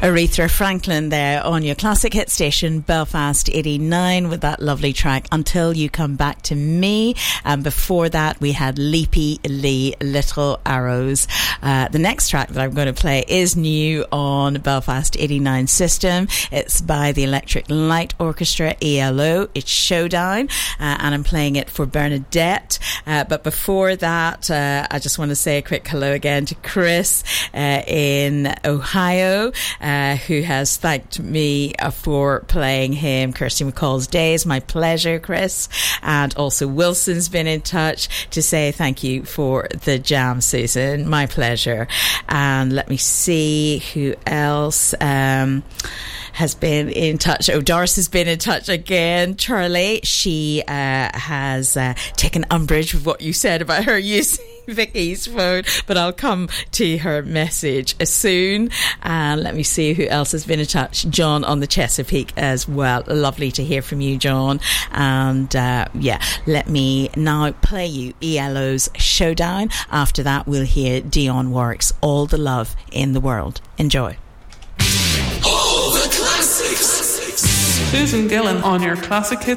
Aretha Franklin there on your classic hit station Belfast 89 with that lovely track Until You Come Back to Me, and before that we had Leapy Lee, Little Arrows. The next track that I'm going to play is new on Belfast 89 system. It's by the Electric Light Orchestra, ELO. It's Showdown, and I'm playing it for Bernadette. But before that, I just want to say a quick hello again to Chris in Ohio, who has thanked me for playing him Kirsty MacColl's Days. My pleasure, Chris. And also Wilson's been in touch to say thank you for the jam, Susan. My pleasure. And let me see who else has been in touch. Oh, Doris has been in touch again. Charlie, she has taken umbrage with what you said about her using Vicky's phone, but I'll come to her message soon. And let me see who else has been in touch. John on the Chesapeake as well. Lovely to hear from you, John. And let me now play you ELO's Showdown. After that, we'll hear Dionne Warwick's All the Love in the World. Enjoy. All the classics. Susan Gillan on your classic hit